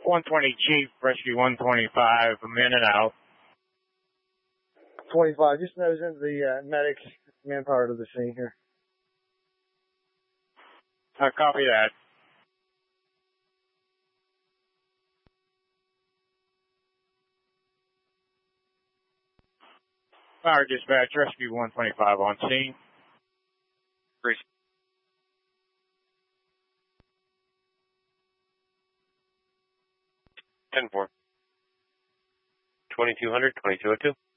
120 Chief, Rescue 125, I'm in and out. 25, just nose into the medic manpower to the scene here. I copy that. Fire dispatch, Rescue 125 on scene. 10-4. 2200, 2202.